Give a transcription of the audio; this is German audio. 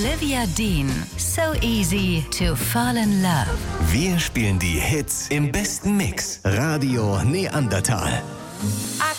Olivia Dean, So Easy to Fall in Love. Wir spielen die Hits im besten Mix. Radio Neandertal. I